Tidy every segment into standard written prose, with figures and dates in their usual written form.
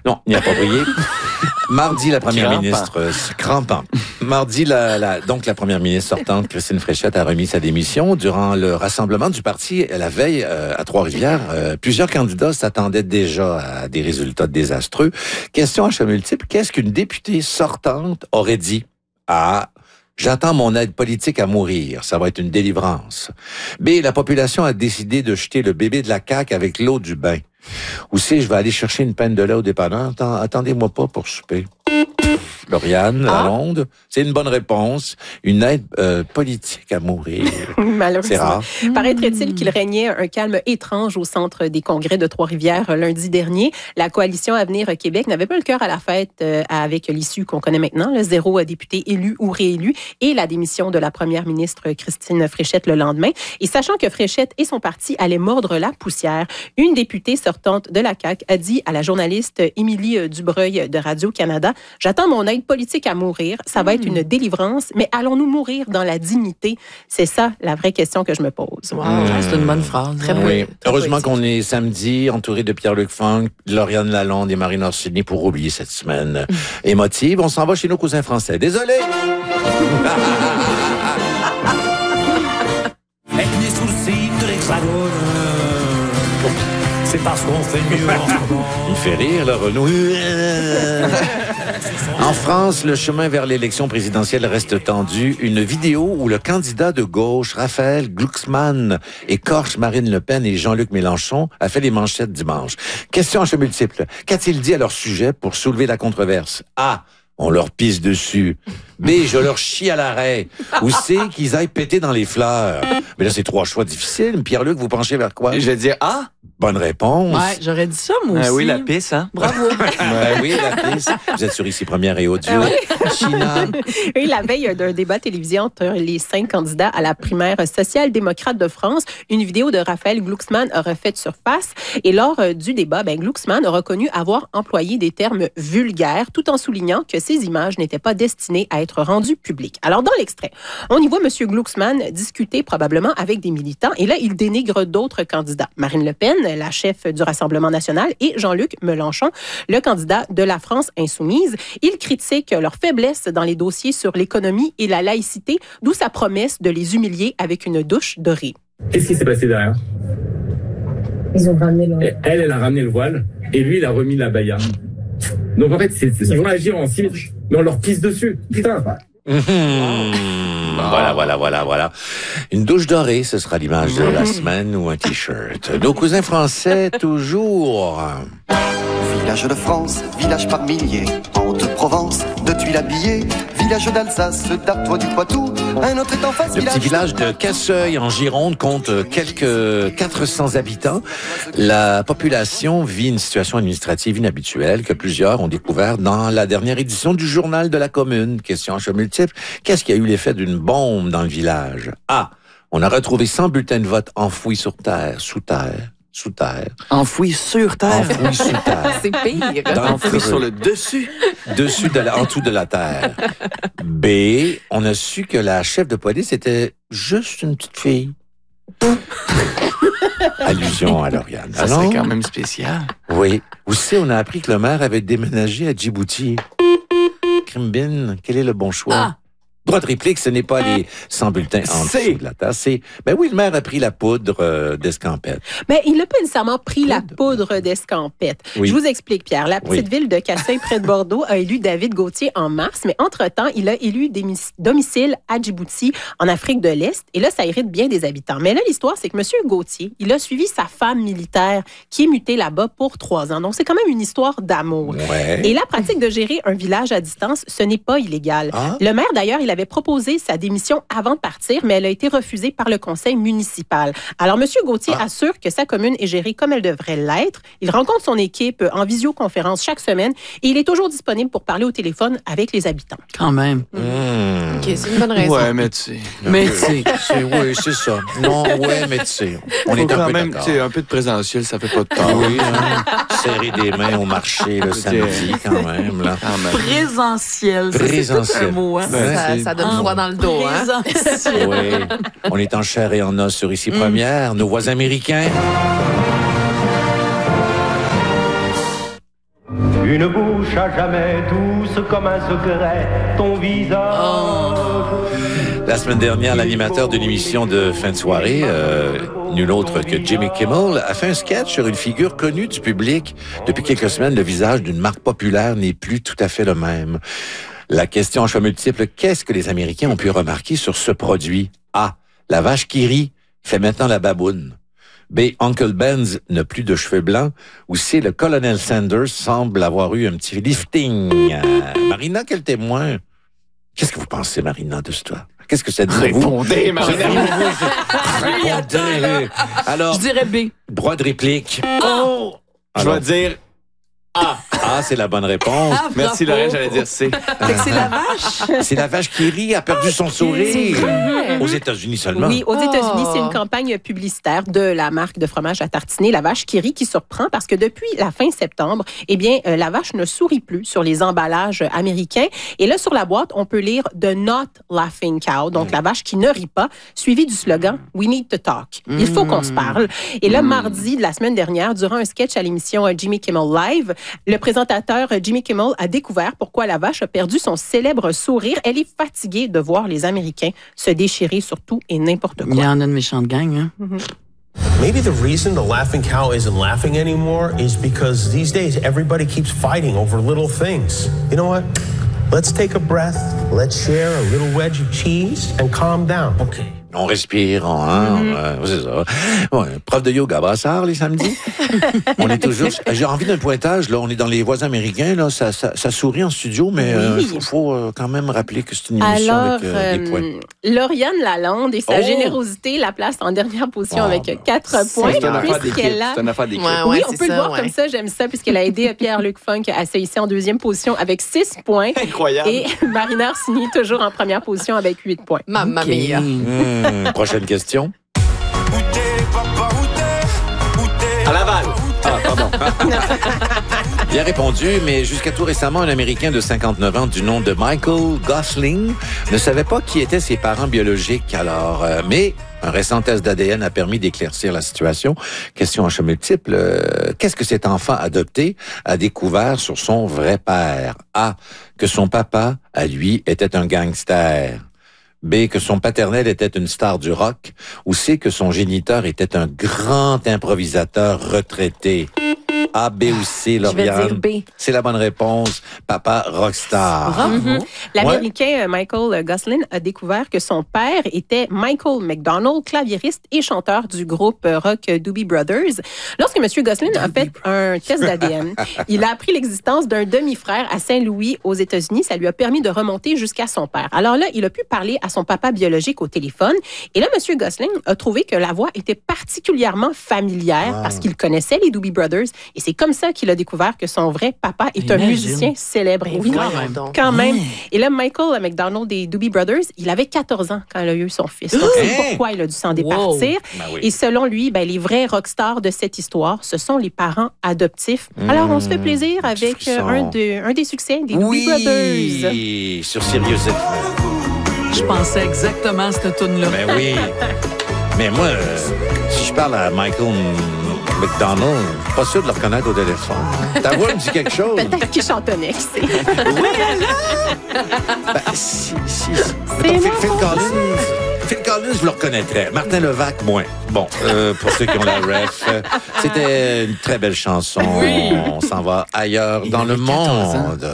Non, il n'y a pas brillé. Mardi, la première ministre... crampant. Mardi, donc la première ministre sortante, Christine Fréchette, a remis sa démission. Durant le rassemblement du parti, la veille, à Trois-Rivières, plusieurs candidats s'attendaient déjà à des résultats désastreux. Question à choix multiple, qu'est-ce qu'une députée sortante aurait dit? A. J'attends mon aide politique à mourir. Ça va être une délivrance. B. La population a décidé de jeter le bébé de la CAQ avec l'eau du bain. Ou C. Je vais aller chercher une pinte de lait au dépanneur. Attendez-moi pas pour souper. Lauriane Lalonde, c'est une bonne réponse. Une aide politique à mourir. Malheureusement. C'est rare. Paraîtrait-il qu'il régnait un calme étrange au centre des congrès de Trois-Rivières lundi dernier. La coalition Avenir Québec n'avait pas le cœur à la fête avec l'issue qu'on connaît maintenant, le 0 député élu ou réélu et la démission de la première ministre Christine Fréchette le lendemain. Et sachant que Fréchette et son parti allaient mordre la poussière, une députée sortante de la CAQ a dit à la journaliste Émilie Dubreuil de Radio-Canada « J'attends mon aide politique à mourir. Ça va être une délivrance, mais allons-nous mourir dans la dignité? » C'est ça la vraie question que je me pose. Wow. C'est une bonne phrase. Très Oui. très Heureusement poétique. qu'on est samedi, entouré de Pierre-Luc Funk, Lauriane Lalonde et Marine Orsini pour oublier cette semaine émotive. On s'en va chez nos cousins français. Désolé! Ethnie sous le site de l'Hexagone. C'est parce qu'on fait mieux en ce moment. Il fait rire, là, Renaud. En France, le chemin vers l'élection présidentielle reste tendu. Une vidéo où le candidat de gauche, Raphaël Glucksmann, écorche Marine Le Pen et Jean-Luc Mélenchon a fait les manchettes dimanche. Question à choix multiple. Qu'a-t-il dit à leur sujet pour soulever la controverse? A. On leur pisse dessus. B. Je leur chie à l'arrêt. Ou C. Qu'ils aillent péter dans les fleurs. Mais là, c'est trois choix difficiles. Pierre-Luc, vous penchez vers quoi? Je vais dire A. Bonne réponse. Ouais, j'aurais dit ça, moi aussi. Oui, la pisse, hein? Bravo. Oui, la piste. Vous êtes sur Ici Première et Audio. China. Oui, la veille d'un débat télévisé entre les 5 candidats à la primaire social-démocrate de France, une vidéo de Raphaël Glucksmann a refait surface. Et lors du débat, Glucksmann a reconnu avoir employé des termes vulgaires, tout en soulignant que ces images n'étaient pas destinées à être rendues publiques. Alors, dans l'extrait, on y voit M. Glucksmann discuter probablement avec des militants. Et là, il dénigre d'autres candidats. Marine Le Pen, la chef du Rassemblement national, et Jean-Luc Mélenchon, le candidat de la France insoumise. Il critique leur faiblesse dans les dossiers sur l'économie et la laïcité, d'où sa promesse de les humilier avec une douche dorée. Qu'est-ce qui s'est passé derrière? Ils ont ramené le... Elle a ramené le voile, et lui, il a remis la baya. Donc en fait, ils vont agir en symétrie, mais on leur pisse dessus. Putain. Voilà. Une douche dorée, ce sera l'image de la semaine ou un T-shirt. Nos cousins français, toujours. Village de France, village par milliers, en Haute-Provence, de Tuiles-Habillées, village d'Alsace, d'Artois du Poitou, un autre est en face. Le petit village de Casseuil, en Gironde, compte quelques 400 habitants. La population vit une situation administrative inhabituelle que plusieurs ont découvert dans la dernière édition du Journal de la Commune. Question à choix multiple. Qu'est-ce qui a eu l'effet d'une bombe dans le village? A. On a retrouvé 100 bulletins de vote enfouis sous terre. Enfoui sur terre. Enfouis sous terre. C'est pire. Enfoui sur le dessus. En dessous de la terre. B. On a su que la chef de police était juste une petite fille. Allusion à Lauriane. Ça serait quand même spécial. Oui. Aussi, on a appris que le maire avait déménagé à Djibouti. Crimbin, quel est le bon choix? Ah. Droit de réplique, ce n'est pas les 100 bulletins en dessous de la terre. Oui, le maire a pris la poudre d'escampette. Mais il n'a pas nécessairement pris la poudre d'escampette. Oui. Je vous explique, Pierre. La petite ville de Casseuil, près de Bordeaux, a élu David Gauthier en mars, mais entre-temps, il a élu domicile à Djibouti, en Afrique de l'Est. Et là, ça irrite bien des habitants. Mais là, l'histoire, c'est que M. Gauthier, il a suivi sa femme militaire qui est mutée là-bas pour 3 ans. Donc, c'est quand même une histoire d'amour. Ouais. Et la pratique de gérer un village à distance, ce n'est pas illégal. Ah. Le maire, d'ailleurs, il avait proposé sa démission avant de partir, mais elle a été refusée par le conseil municipal. Alors, M. Gauthier assure que sa commune est gérée comme elle devrait l'être. Il rencontre son équipe en visioconférence chaque semaine et il est toujours disponible pour parler au téléphone avec les habitants. Quand même. OK, c'est une bonne raison. Ouais, mais tu sais. Oui, c'est ça. Non, ouais, mais tu sais, on Faut est quand un peu même, d'accord. tu sais, un peu de présentiel, ça fait pas de temps. Oui, hein. Serrer des mains au marché le samedi, quand même. Là. Quand même. Présentiel. Ça, c'est tout un mot, hein? Ça donne froid dans le dos, hein? Présentiel. Oui, on est en chair et en os sur Ici Première. Nos voisins américains. une bouche à jamais douce comme un secret, ton visage. La semaine dernière, l'animateur d'une émission de fin de soirée, nul autre que Jimmy Kimmel, a fait un sketch sur une figure connue du public. Depuis quelques semaines, le visage d'une marque populaire n'est plus tout à fait le même. La question en choix multiple, qu'est-ce que les Américains ont pu remarquer sur ce produit? A. La vache qui rit fait maintenant la baboune. B. Uncle Ben's n'a plus de cheveux blancs. Ou C. Le colonel Sanders semble avoir eu un petit lifting. Marina, quel témoin? Qu'est-ce que vous pensez, Marina, de ça? Qu'est-ce que ça dit? Répondez, Marina. Répondez. Alors, je dirais B. Droit de réplique. Oh! Je vais dire A. A, c'est la bonne réponse. Ah, Merci, Lorraine, j'allais dire C. Fait que c'est la vache. C'est la vache qui rit, a perdu son sourire. vrai. Aux États-Unis seulement. Oui, aux États-Unis, c'est une campagne publicitaire de la marque de fromage à tartiner, la vache qui rit, qui surprend parce que depuis la fin septembre, eh bien, la vache ne sourit plus sur les emballages américains. Et là, sur la boîte, on peut lire The Not Laughing Cow, donc la vache qui ne rit pas, suivi du slogan We Need to Talk. Il faut qu'on se parle. Et là, mardi de la semaine dernière, durant un sketch à l'émission Jimmy Kimmel Live, le présentateur Jimmy Kimmel a découvert pourquoi la vache a perdu son célèbre sourire. Elle est fatiguée de voir les Américains se déchirer sur tout et n'importe quoi. Il y en a une méchante gang, hein? Maybe the reason the laughing cow isn't laughing anymore is because these days everybody keeps fighting over little things. You know what? Let's take a breath, let's share a little wedge of cheese and calm down. Okay. On respire, c'est ça. Ouais, prof de yoga, Brassard, les samedis. On est toujours... J'ai envie d'un pointage, là. On est dans les voisins américains, là. Ça sourit en studio, mais faut quand même rappeler que c'est une émission avec des points. Lauriane Lalonde et sa générosité la place en dernière position avec 4 points. C'est une affaire d'équipe. Oui, on peut le voir comme ça. J'aime ça, puisqu'elle a aidé Pierre-Luc Funk à se hisser en deuxième position avec 6 points. Incroyable. Et Marina Orsini toujours en première position avec 8 points. Mamma mia. Prochaine question. À Laval. Ah, pardon. Bien répondu, mais jusqu'à tout récemment, un Américain de 59 ans du nom de Michael Gosling ne savait pas qui étaient ses parents biologiques. Alors, mais un récent test d'ADN a permis d'éclaircir la situation. Question en choix multiple. Qu'est-ce que cet enfant adopté a découvert sur son vrai père? A. Que son papa, à lui, était un gangster. B, que son paternel était une star du rock, ou C, que son géniteur était un grand improvisateur retraité. A, B ou C, Lauriane? Je vais dire B. C'est la bonne réponse. Papa rockstar. L'Américain Michael Gosling a découvert que son père était Michael McDonald, claviériste et chanteur du groupe rock Doobie Brothers. Lorsque M. Gosling a fait un test d'ADN, il a appris l'existence d'un demi-frère à Saint-Louis, aux États-Unis. Ça lui a permis de remonter jusqu'à son père. Alors là, il a pu parler à son papa biologique au téléphone. Et là, M. Gosling a trouvé que la voix était particulièrement familière parce qu'il connaissait les Doobie Brothers. Et c'est comme ça qu'il a découvert que son vrai papa est un musicien célèbre. Oui, quand même. Et là, Michael McDonald des Doobie Brothers, il avait 14 ans quand il a eu son fils. Donc, c'est pourquoi il a dû s'en départir. Et selon lui, les vrais rockstars de cette histoire, ce sont les parents adoptifs. Alors, on se fait plaisir avec un des succès des Doobie Brothers. Oui, sur Sirius FM. Je pensais exactement à cette toune-là. Ben oui. Mais moi, si je parle à Michael McDonald, pas sûr de le reconnaître au téléphone. Ta voix me dit quelque chose. Peut-être qu'il chantonnait, qui sait. Oui, si. Phil Collins, je le reconnaîtrais. Martin Levac, moins. Bon, pour ceux qui ont la ref, c'était une très belle chanson. Oui. On s'en va ailleurs dans le monde.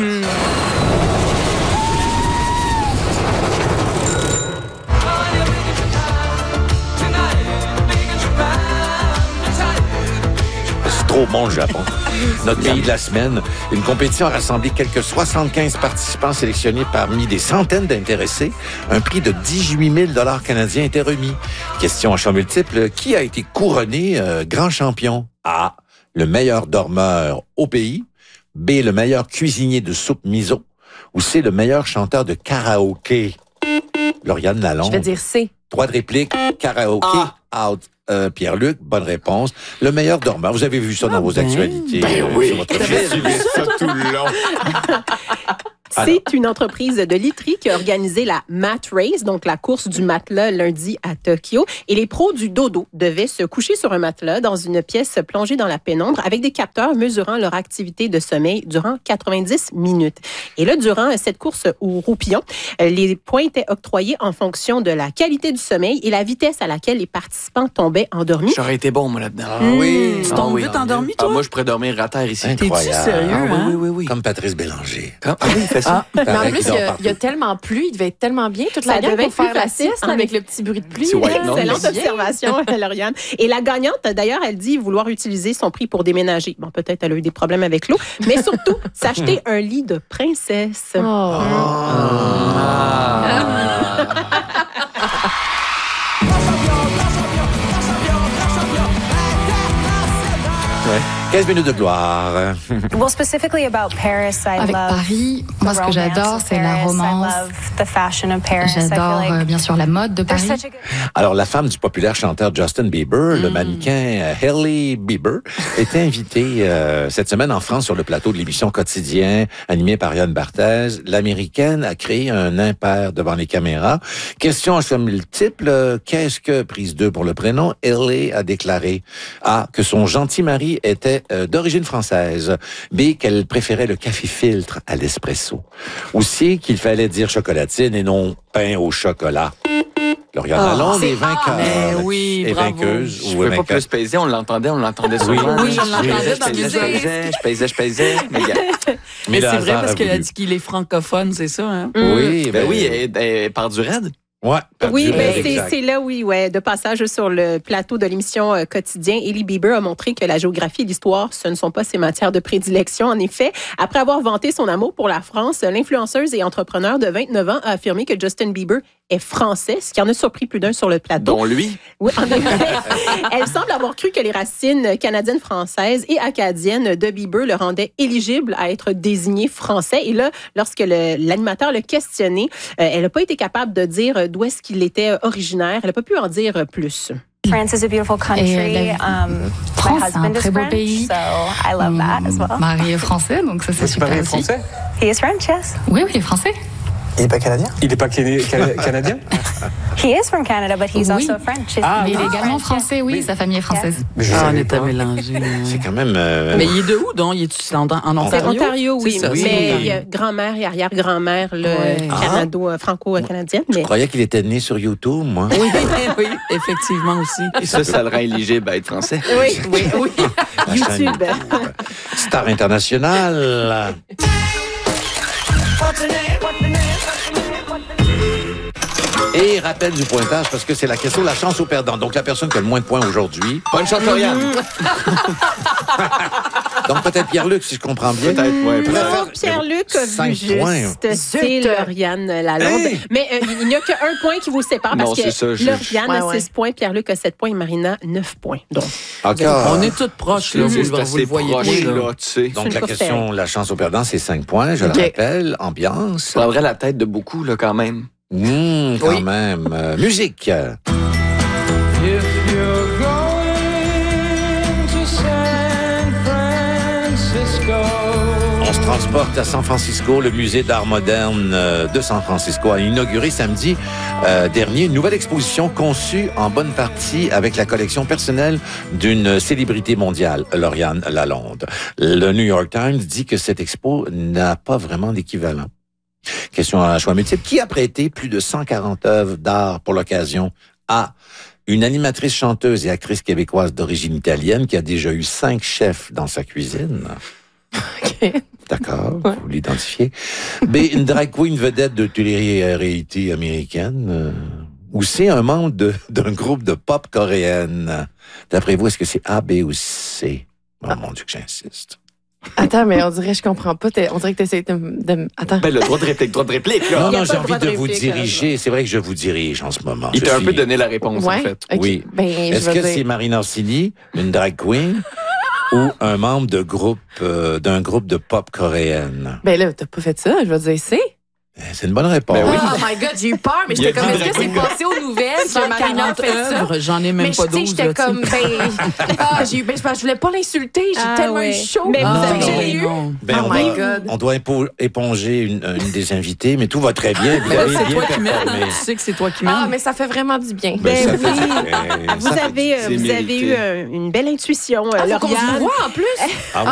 Trop bon, le Japon. Notre pays de la semaine, une compétition a rassemblé quelques 75 participants sélectionnés parmi des centaines d'intéressés. Un prix de 18 000 canadiens était remis. Question en choix multiple, qui a été couronné grand champion? A, le meilleur dormeur au pays. B, le meilleur cuisinier de soupe miso. Ou C, le meilleur chanteur de karaoké? Lauriane Lalonde. Je vais dire C. Droit de réplique, karaoké, out. Pierre-Luc, bonne réponse. Le meilleur dormeur. Vous avez vu ça dans vos actualités. Ben oui, sur votre j'ai suivi ça tout le long. C'est une entreprise de literie qui a organisé la Mat Race, donc la course du matelas lundi à Tokyo. Et les pros du dodo devaient se coucher sur un matelas dans une pièce plongée dans la pénombre avec des capteurs mesurant leur activité de sommeil durant 90 minutes. Et là, durant cette course au roupillon, les points étaient octroyés en fonction de la qualité du sommeil et la vitesse à laquelle les participants tombaient endormis. J'aurais été bon, moi, là-dedans. Ah oui. Tu tombes vite endormi, toi? Moi, je pourrais dormir à terre ici. T'es-tu sérieux, hein? Oui. Comme Patrice Bélanger. Ah oui, il fait ça. Mais en Pareil plus, qu'il dort il y partout. a tellement plu, il devait être tellement bien. Toute Ça la gang devait pour être plus faire la facile, sieste avec le petit bruit de pluie. C'est white noise. Excellente observation, Lauriane. Et la gagnante, d'ailleurs, elle dit vouloir utiliser son prix pour déménager. Bon, peut-être elle a eu des problèmes avec l'eau, mais surtout, s'acheter un lit de princesse. Oh. Ouais. 15 minutes de gloire. Well, specifically about Paris, Avec Paris, moi, ce que j'adore, c'est la romance. J'adore, bien sûr, la mode de Paris. Alors, la femme du populaire chanteur Justin Bieber, le mannequin Hailey Bieber, était invitée cette semaine en France sur le plateau de l'émission Quotidien, animée par Yann Barthès. L'Américaine a créé un impair devant les caméras. Question à choix multiples. Qu'est-ce que, prise 2 pour le prénom, Hailey a déclaré A, que son gentil mari était d'origine française. B, qu'elle préférait le café filtre à l'espresso. Ou C, qu'il fallait dire chocolatine et non pain au chocolat. Lauriane Lalonde est vainqueur. Mais oui, et bravo. vainqueuse. Je ne pouvais pas plus peser, on l'entendait souvent. Oui, on l'entendait dans les Je pesais. Mais c'est vrai hasard parce a qu'elle a voulu. dit qu'il est francophone, c'est ça, hein? Oui, Oui, elle part du raid. Ouais, Oui, perdu, mais exact. c'est là, oui, ouais, de passage sur le plateau de l'émission Quotidien, Hailey Bieber a montré que la géographie et l'histoire, ce ne sont pas ses matières de prédilection. En effet, après avoir vanté son amour pour la France, l'influenceuse et entrepreneur de 29 ans a affirmé que Justin Bieber est français, ce qui en a surpris plus d'un sur le plateau. Dont lui. Oui, en effet. Elle semble avoir cru que les racines canadiennes, françaises et acadiennes de Bieber le rendaient éligible à être désigné français. Et là, lorsque l'animateur l'a questionné, elle n'a pas été capable de dire d'où est-ce qu'il était originaire. Elle n'a pas pu en dire plus. France is a beautiful country. France, c'est un très beau pays. So I love that as well. Mari est français, donc ça, c'est super aussi. français? He is French, yes. Oui, il est français. Il n'est pas canadien? Il n'est pas canadien? He is from Canada, but he's Oui. also French. Mais il est également français, oui, sa famille est française. On est à mélanger. C'est quand même... Mais il est de où, donc? Il est en C'est Ontario? Ontario, oui. C'est ça, Mais il y a grand-mère et arrière-grand-mère franco-canadienne. Je croyais qu'il était né sur YouTube, moi. Oui, oui, effectivement aussi. Et ça le rend éligible à être français. Oui. YouTube. Star internationale. Et rappel du pointage, parce que c'est la question de la chance au perdant. Donc, la personne qui a le moins de points aujourd'hui. Bonne chance, Lauriane. Donc, peut-être Pierre-Luc, si je comprends bien. Peut-être, ouais. Non, Pierre-Luc a vu juste. C'est Lauriane Lalonde. Hey! Mais il n'y a qu'un point qui vous sépare parce Non, c'est ça, que Lauriane a 6 points, Pierre-Luc a 7 points et Marina 9 points. Donc, Encore. On est toutes proches, là, C'est vous assez le voyez. proche, Oui, là. là, tu sais. Donc, une la course question, serrée. la chance au perdant, c'est 5 points. Je le rappelle. Ambiance. Ça prendrait la tête de beaucoup, là, quand même. Quand Oui. même. Musique. If you're going to San Francisco. On se transporte à San Francisco. Le musée d'art moderne de San Francisco a inauguré samedi dernier une nouvelle exposition conçue en bonne partie avec la collection personnelle d'une célébrité mondiale, Lauriane Lalonde. Le New York Times dit que cette expo n'a pas vraiment d'équivalent. Question à choix multiple. Qui a prêté plus de 140 œuvres d'art pour l'occasion à une animatrice, chanteuse et actrice québécoise d'origine italienne qui a déjà eu 5 chefs dans sa cuisine? D'accord, vous l'identifiez. B, une drag queen vedette de télé-réalité américaine. Ou C, un membre d'un groupe de pop coréenne. D'après vous, est-ce que c'est A, B ou C? Oh mon Dieu que j'insiste. Attends, mais on dirait, je comprends pas. On dirait que tu essaies de... Attends. Ben, le droit de réplique, là. Non, j'ai envie de vous diriger. C'est vrai que je vous dirige en ce moment. Il t'a un peu donné la réponse, Ouais, en fait. ok. Oui. Ben, Est-ce je vais que dire- c'est Marina Orsini, une drag queen, ou un membre d'un groupe de pop coréenne? Ben là, t'as pas fait ça, je vais dire C. C'est une bonne réponse. Ben oui. Oh my God, j'ai eu peur, mais j'étais comme, est-ce que c'est passé aux nouvelles? que Marina a fait ça? œuvres, j'en ai même pas 12. J'étais là, tu sais. comme, je voulais pas l'insulter, j'ai tellement eu chaud. Mais vous j'ai eu. Ben, Oh my God. on doit éponger une des invités, mais tout va très bien. Vous avez C'est bien toi qui mènes, performé. tu sais que c'est toi qui mènes. Ah, mais ça fait vraiment du bien. Ben, ça oui. fait- Vous ça fait- avez eu une belle intuition, Faut qu'on se Lauriane. voit en plus. Ah